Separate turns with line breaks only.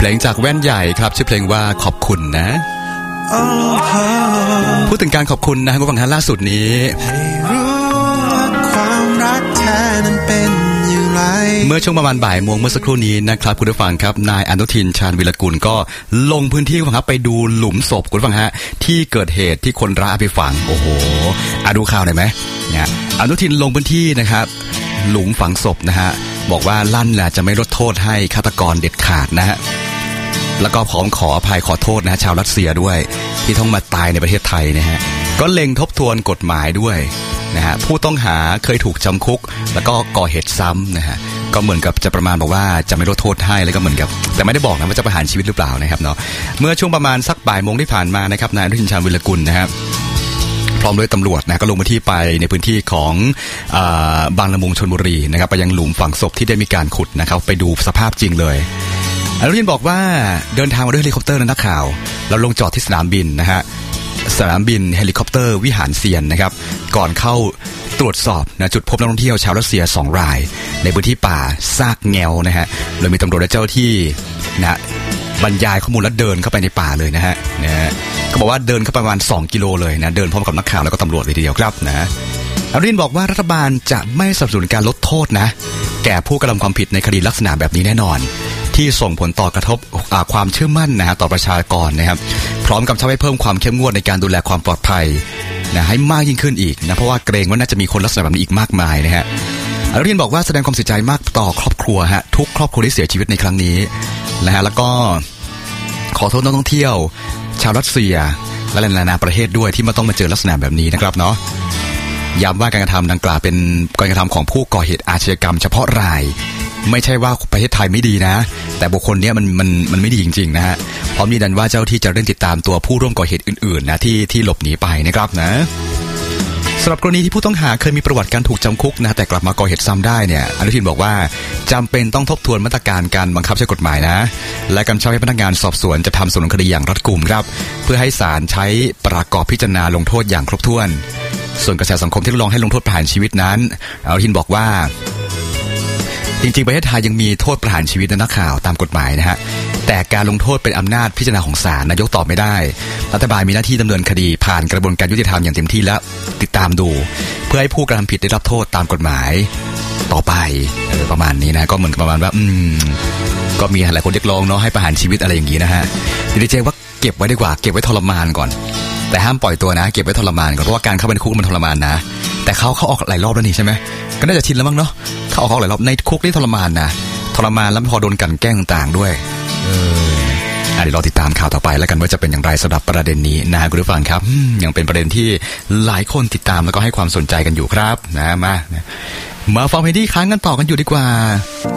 เพลงจากแว่นใหญ่ครับชื่อเพลงว่าขอบคุณนะพูดถึงการขอบคุณนะคุณผู้ฟังท่านล่าสุดนี้
ความรักแท้นั้นเป็นอย่างไร
เมื่อช่วงประมาณบ่ายโมงเมื่อสักครู่นี้นะครับคุณผู้ฟังครับนายอนุทินชาญวิรกุลก็ลงพื้นที่ครับไปดูหลุมศพคุณผู้ฟังฮะที่เกิดเหตุที่คนร้ายเอาไปฝังโอ้โหดูข่าวหน่อยไหมเนี่ยอนุทินลงพื้นที่นะครับหลุมฝังศพนะฮะบอกว่าลั่นแหละจะไม่ลดโทษให้ฆาตกรเด็ดขาดนะฮะแล้วก็พร้อมขออภัยขอโทษนะชาวรัสเซียด้วยที่ต้องมาตายในประเทศไทยนะฮะก็เล็งทบทวนกฎหมายด้วยนะฮะผู้ต้องหาเคยถูกจำคุกแล้วก็ก่อเหตุซ้ำนะฮะก็เหมือนกับจะประมาณบอกว่าจะไม่ลดโทษให้แล้วก็เหมือนกับแต่ไม่ได้บอกนะว่าจะประหารชีวิตหรือเปล่านะครับเนาะเมื่อช่วงประมาณสักบ่ายโมงที่ผ่านมานะครับนายอนุทินชาญวิรกุลนะครับพร้อมด้วยตำรวจนะก็ลงพื้นที่ไปในพื้นที่ของบางละมุงชลบุรีนะครับไปยังหลุมฝังศพที่ได้มีการขุดนะครับไปดูสภาพจริงเลยอนุทินบอกว่าเดินทางมาด้วยเฮลิคอปเตอร์นักข่าวเราลงจอดที่สนามบินนะฮะสนามบินเฮลิคอปเตอร์วิหารเซียนนะครับก่อนเข้าตรวจสอบนะจุดพบนักท่องเที่ยวชาวรัสเซีย2รายในพื้นที่ป่าซากแงวนะฮะโดยมีตำรวจและเจ้าที่นะบรรยายข้อมูลแล้วเดินเข้าไปในป่าเลยนะฮะก็บอกว่าเดินเข้าไปประมาณ2 กิโลเลยนะเดินพร้อมกับนักข่าวแล้วก็ตำรวจเลยทีเดียวครับนะอนุทินบอกว่ารัฐบาลจะไม่สนับสนุนการลดโทษนะแก่ผู้กระทำความผิดในคดีลักษณะแบบนี้แน่นอนที่ส่งผลต่อกระทบความเชื่อมั่นนะฮะต่อประชากรนะครับพร้อมกับให้เพิ่มความเข้มงวดในการดูแลความปลอดภัยนะให้มากยิ่งขึ้นอีกนะเพราะว่าเกรงว่าน่าจะมีคนลักษณะแบบนี้อีกมากมายนะฮะอนุทินบอกว่าแสดงความเสียใจมากต่อครอบครัวฮะทุกครอบครัวที่เสียชีวิตในครั้งนี้นะฮะแล้วก็ขอโทษนักท่องเที่ยวชาวรัสเซียและนานาประเทศด้วยที่มาต้องมาเจอลักษณะแบบนี้นะครับเนาะย้ำว่าการกระทำดังกล่าวเป็นการกระทำของผู้ก่อเหตุอาชญากรรมเฉพาะรายไม่ใช่ว่าประเทศไทยไม่ดีนะแต่บุคคลนี้มันไม่ดีจริงๆนะฮะพร้อมยืนยันว่าเจ้าที่จะเร่งติดตามตัวผู้ร่วมก่อเหตุอื่นๆนะที่หลบหนีไปนะครับนะสำหรับกรณีที่ผู้ต้องหาเคยมีประวัติการถูกจำคุกนะแต่กลับมาก่อเหตุซ้ำได้เนี่ยอนุทินบอกว่าจำเป็นต้องทบทวนมาตรการการบังคับใช้กฎหมายนะและกำชับให้พนักงานสอบสวนจะทำสำนวนคดีอย่างรัดกุมครับเพื่อให้ศาลใช้ประกอบพิจารณาลงโทษอย่างครบถ้วนส่วนกระแสสังคมที่เรียกร้องให้ลงโทษประหารชีวิตนั้นอนุทินบอกว่าจริงๆประเทศไทยยังมีโทษประหารชีวิตนะนักข่าวตามกฎหมายนะฮะแต่การลงโทษเป็นอำนาจพิจารณาของศาลนายกตอบไม่ได้รัฐบาลมีหน้าที่ดำเนินคดีผ่านกระบวนการยุติธรรมอย่างเต็มที่และติดตามดูเพื่อให้ผู้กระทำผิดได้รับโทษตามกฎหมายต่อไปประมาณนี้นะก็เหมือนประมาณว่าก็มีหลายคนเรียกร้องเนาะให้ประหารชีวิตอะไรอย่างนี้นะฮะดีเจว่าเก็บไว้ดีกว่าเก็บไว้ทรมานก่อนแต่ห้ามปล่อยตัวนะเก็บไว้ทรมานก่อนเพราะว่าการเข้าไปในคุกมันทรมานนะแต่เขาออกหลายรอบแล้วนี่ใช่ไหมก็น่าจะชินแล้วมั้งเนาะเขาออกหลายรอบในคุกนี่ทรมานนะทรมานแล้วพอโดนกันแกล้งต่างๆด้วยเดี๋ยวรอติดตามข่าวต่อไปแล้วกันว่าจะเป็นอย่างไรสำหรับประเด็นนี้นะคุณผู้ฟังครับยังเป็นประเด็นที่หลายคนติดตามแล้วก็ให้ความสนใจกันอยู่ครับนะมาฟังเพลงที่ค้างกันต่อกันอยู่ดีกว่า